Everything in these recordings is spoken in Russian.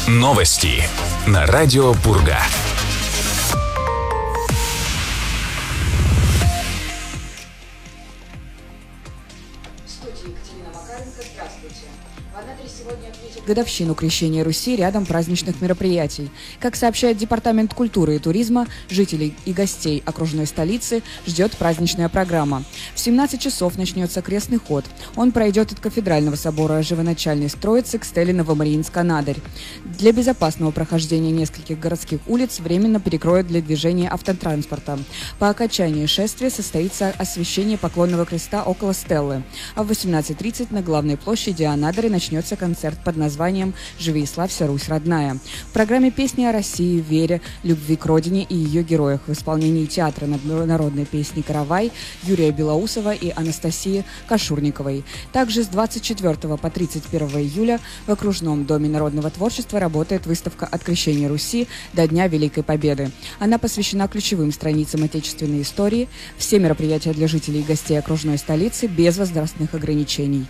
Новости на радио Пурга. Годовщину крещения Руси рядом праздничных мероприятий. Как сообщает Департамент культуры и туризма, жителей и гостей окружной столицы ждет праздничная программа. В 17 часов начнется крестный ход. Он пройдет от Кафедрального собора Живоначальной Троицы к стеле Новомариинска-Надарь. Для безопасного прохождения нескольких городских улиц временно перекроют для движения автотранспорта. По окончании шествия состоится освящение поклонного креста около стелы. А в 18:30 на главной площади Анадыря начнется концерт под названием «Живи и славься, Русь родная». В программе песни о России, вере, любви к родине и ее героях в исполнении театра народной песни «Каравай» Юрия Белоусова и Анастасии Кашурниковой. Также с 24 по 31 июля в окружном доме народного творчества работает выставка «От крещения Руси до Дня Великой Победы». Она посвящена ключевым страницам отечественной истории. Все мероприятия для жителей и гостей окружной столицы без возрастных ограничений.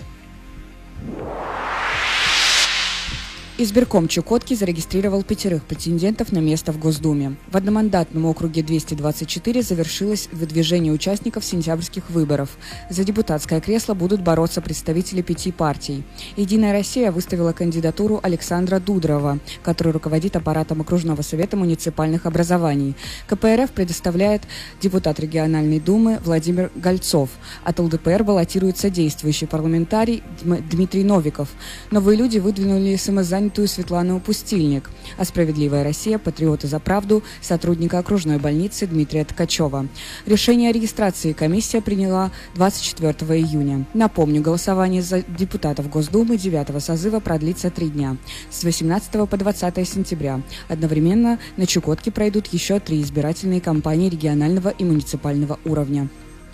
Избирком Чукотки зарегистрировал 5 претендентов на место в Госдуме. В одномандатном округе 224 завершилось выдвижение участников сентябрьских выборов. За депутатское кресло будут бороться представители 5 партий. «Единая Россия» выставила кандидатуру Александра Дудрова, который руководит аппаратом окружного совета муниципальных образований. КПРФ предоставляет депутат региональной думы Владимир Гольцов. От ЛДПР баллотируется действующий парламентарий Дмитрий Новиков. Новые люди выдвинули самозанятую Светлану Пустильник, а «Справедливая Россия», «Патриоты за правду» сотрудника окружной больницы Дмитрия Ткачева. Решение о регистрации комиссия приняла 24 июня. Напомню, голосование за депутатов Госдумы 9 созыва продлится 3 дня, с 18 по 20 сентября. Одновременно на Чукотке пройдут еще 3 избирательные кампании регионального и муниципального уровня.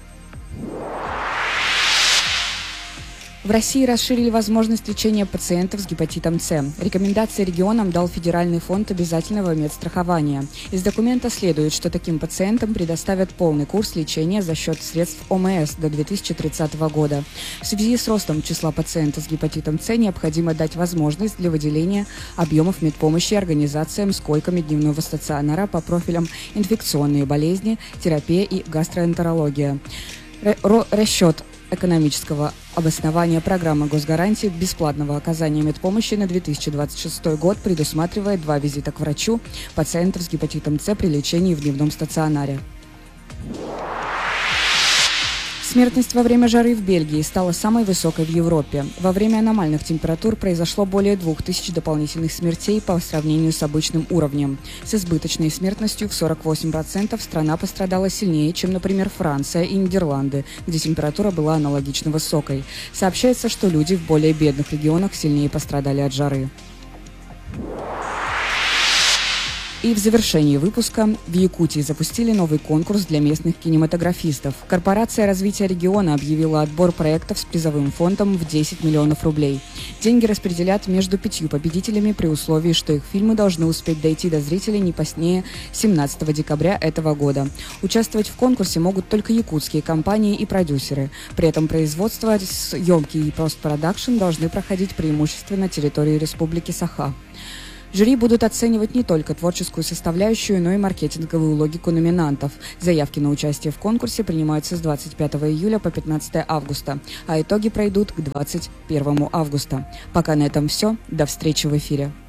В России расширили возможность лечения пациентов с гепатитом С. Рекомендации регионам дал Федеральный фонд обязательного медстрахования. Из документа следует, что таким пациентам предоставят полный курс лечения за счет средств ОМС до 2030 года. В связи с ростом числа пациентов с гепатитом С необходимо дать возможность для выделения объемов медпомощи организациям с койками дневного стационара по профилям инфекционные болезни, терапия и гастроэнтерология. Расчет экономического обоснования программы госгарантии бесплатного оказания медпомощи на 2026 год предусматривает 2 визита к врачу пациентов с гепатитом С при лечении в дневном стационаре. Смертность во время жары в Бельгии стала самой высокой в Европе. Во время аномальных температур произошло более 2000 дополнительных смертей по сравнению с обычным уровнем. С избыточной смертностью в 48% страна пострадала сильнее, чем, например, Франция и Нидерланды, где температура была аналогично высокой. Сообщается, что люди в более бедных регионах сильнее пострадали от жары. И в завершении выпуска в Якутии запустили новый конкурс для местных кинематографистов. Корпорация развития региона объявила отбор проектов с призовым фондом в 10 миллионов рублей. Деньги распределят между 5 победителями при условии, что их фильмы должны успеть дойти до зрителей не позднее 17 декабря этого года. Участвовать в конкурсе могут только якутские компании и продюсеры. При этом производство, съемки и постпродакшн должны проходить преимущественно на территории Республики Саха. Жюри будут оценивать не только творческую составляющую, но и маркетинговую логику номинантов. Заявки на участие в конкурсе принимаются с 25 июля по 15 августа, а итоги пройдут к 21 августа. Пока на этом все. До встречи в эфире.